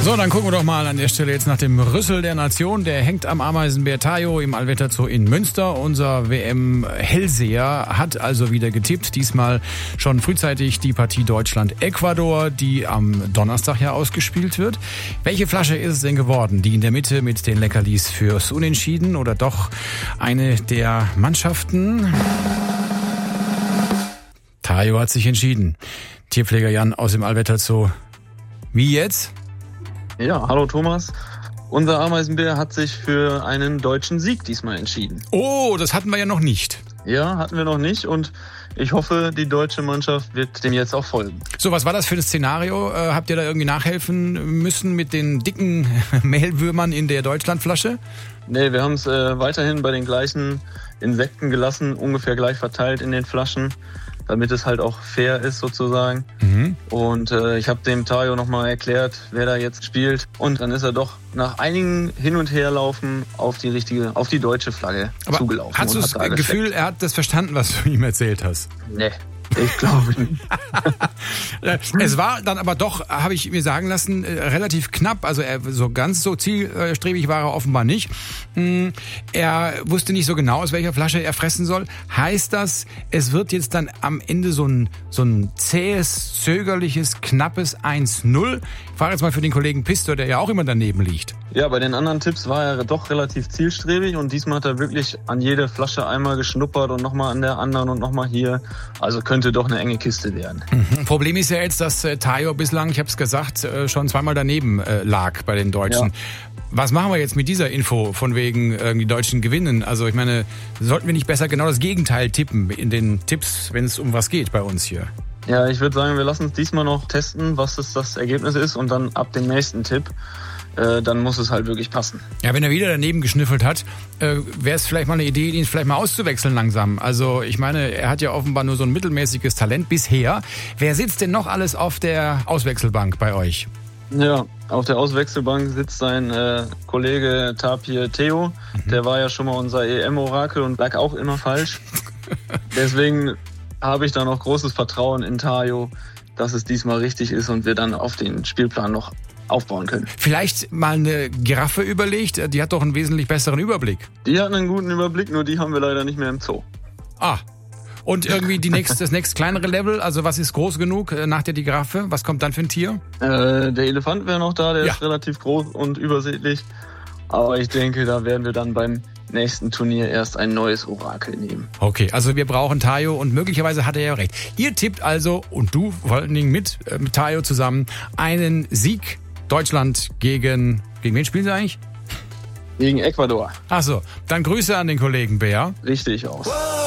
So, dann gucken wir doch mal an der Stelle jetzt nach dem Rüssel der Nation. Der hängt am Ameisenbär Tayo im Allwetter Zoo in Münster. Unser WM-Hellseher hat also wieder getippt. Diesmal schon frühzeitig die Partie Deutschland-Ecuador, die am Donnerstag ja ausgespielt wird. Welche Flasche ist es denn geworden? Die in der Mitte mit den Leckerlis fürs Unentschieden oder doch eine der Mannschaften? Tayo hat sich entschieden. Tierpfleger Jan aus dem Allwetter Zoo. Wie jetzt? Ja, hallo Thomas. Unser Ameisenbär hat sich für einen deutschen Sieg diesmal entschieden. Oh, das hatten wir ja noch nicht. Ja, hatten wir noch nicht und ich hoffe, die deutsche Mannschaft wird dem jetzt auch folgen. So, was war das für ein Szenario? Habt ihr da irgendwie nachhelfen müssen mit den dicken Mehlwürmern in der Deutschlandflasche? Nee, wir haben es weiterhin bei den gleichen Insekten gelassen, ungefähr gleich verteilt in den Flaschen, damit es halt auch fair ist sozusagen. Mhm. Und ich habe dem Tayo nochmal erklärt, wer da jetzt spielt. Und dann ist er doch nach einigen Hin- und Herlaufen auf die deutsche Flagge zugelaufen. Hast du das Gefühl, er hat das verstanden, was du ihm erzählt hast? Nee. Ich glaube nicht. Es war dann aber doch, habe ich mir sagen lassen, relativ knapp. Also so ganz so zielstrebig war er offenbar nicht. Er wusste nicht so genau, aus welcher Flasche er fressen soll. Heißt das, es wird jetzt dann am Ende so ein zähes, zögerliches, knappes 1-0? Ich frage jetzt mal für den Kollegen Pistor, der ja auch immer daneben liegt. Ja, bei den anderen Tipps war er doch relativ zielstrebig und diesmal hat er wirklich an jede Flasche einmal geschnuppert und nochmal an der anderen und nochmal hier. Also könnte doch eine enge Kiste werden. Problem ist ja jetzt, dass Tayo bislang, ich habe es gesagt, schon zweimal daneben lag bei den Deutschen. Ja. Was machen wir jetzt mit dieser Info von wegen die Deutschen gewinnen? Also ich meine, sollten wir nicht besser genau das Gegenteil tippen in den Tipps, wenn es um was geht bei uns hier? Ja, ich würde sagen, wir lassen uns diesmal noch testen, was das Ergebnis ist und dann ab dem nächsten Tipp. Dann muss es halt wirklich passen. Ja, wenn er wieder daneben geschnüffelt hat, wäre es vielleicht mal eine Idee, ihn vielleicht mal auszuwechseln langsam. Also ich meine, er hat ja offenbar nur so ein mittelmäßiges Talent bisher. Wer sitzt denn noch alles auf der Auswechselbank bei euch? Ja, auf der Auswechselbank sitzt sein Kollege Tapir Theo. Der war ja schon mal unser EM-Orakel und lag auch immer falsch. Deswegen habe ich da noch großes Vertrauen in Tayo, dass es diesmal richtig ist und wir dann auf den Spielplan noch aufbauen können. Vielleicht mal eine Giraffe überlegt, die hat doch einen wesentlich besseren Überblick. Die hat einen guten Überblick, nur die haben wir leider nicht mehr im Zoo. Ah, und irgendwie das nächst kleinere Level, also was ist groß genug nach der Giraffe? Was kommt dann für ein Tier? Der Elefant wäre noch da, der ist relativ groß und übersichtlich. Aber ich denke, da werden wir dann beim nächsten Turnier erst ein neues Orakel nehmen. Okay, also wir brauchen Tayo und möglicherweise hat er ja recht. Ihr tippt also, und du vor allen Dingen mit Tayo zusammen, einen Sieg Deutschland gegen wen spielen sie eigentlich? Gegen Ecuador. Ach so, dann Grüße an den Kollegen Bär. Richtig aus.